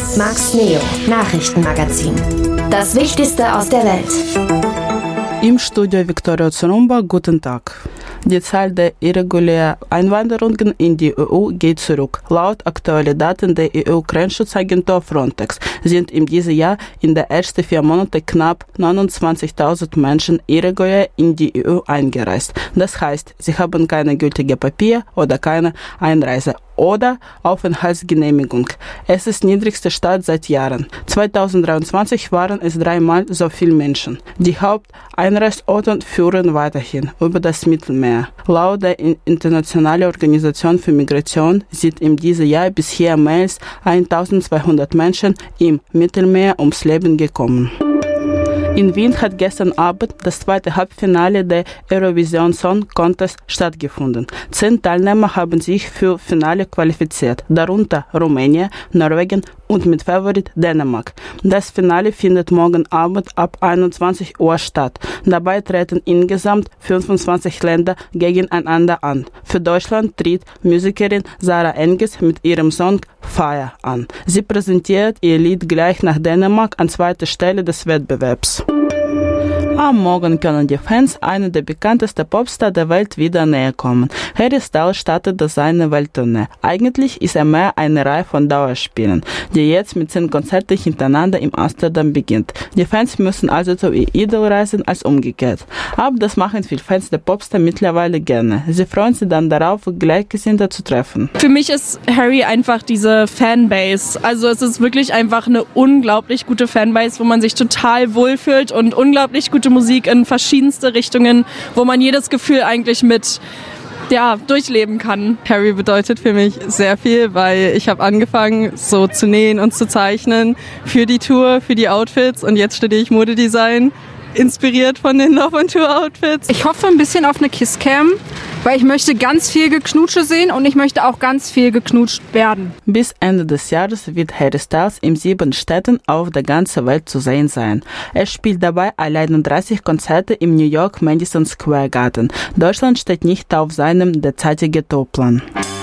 Max Neo, Nachrichtenmagazin. Das Wichtigste aus der Welt. Im Studio Viktoria Zorumba, guten Tag. Die Zahl der irregulären Einwanderungen in die EU geht zurück. Laut aktuellen Daten der EU-Grenzschutzagentur Frontex sind in diesem Jahr in den ersten 4 Monaten knapp 29.000 Menschen irregulär in die EU eingereist. Das heißt, sie haben keine gültige Papier oder keine Einreise oder Aufenthaltsgenehmigung. Es ist die niedrigste Stadt seit Jahren. 2023 waren es 3-mal so viele Menschen. Die Haupteinreisorte führen weiterhin über das Mittelmeer. Laut der Internationalen Organisation für Migration sind in diesem Jahr bisher mehr als 1.200 Menschen im Mittelmeer ums Leben gekommen. In Wien hat gestern Abend das zweite Halbfinale der Eurovision Song Contest stattgefunden. 10 Teilnehmer haben sich für Finale qualifiziert, darunter Rumänien, Norwegen und mit Favorit Dänemark. Das Finale findet morgen Abend ab 21 Uhr statt. Dabei treten insgesamt 25 Länder gegeneinander an. Für Deutschland tritt Musikerin Sarah Engels mit ihrem Song Fire an. Sie präsentiert ihr Lied gleich nach Dänemark an zweiter Stelle des Wettbewerbs. Am Morgen können die Fans einer der bekanntesten Popstars der Welt wieder näher kommen. Harry Styles startet seine Welttournee. Eigentlich ist er mehr eine Reihe von Dauerspielen, die jetzt mit 10 Konzerten hintereinander in Amsterdam beginnt. Die Fans müssen also zu ihr Idol reisen als umgekehrt. Aber das machen viele Fans der Popstar mittlerweile gerne. Sie freuen sich dann darauf, Gleichgesinnte zu treffen. Für mich ist Harry einfach diese Fanbase. Also es ist wirklich einfach eine unglaublich gute Fanbase, wo man sich total wohlfühlt und unglaublich gute Musik in verschiedenste Richtungen, wo man jedes Gefühl eigentlich mit durchleben kann. Harry bedeutet für mich sehr viel, weil ich habe angefangen so zu nähen und zu zeichnen für die Tour, für die Outfits und jetzt studiere ich Modedesign, inspiriert von den Love on Tour Outfits. Ich hoffe ein bisschen auf eine Kisscam, weil ich möchte ganz viel Geknutsche sehen und ich möchte auch ganz viel geknutscht werden. Bis Ende des Jahres wird Harry Styles in 7 Städten auf der ganzen Welt zu sehen sein. Er spielt dabei allein 30 Konzerte im New York Madison Square Garden. Deutschland steht nicht auf seinem derzeitigen Tourplan.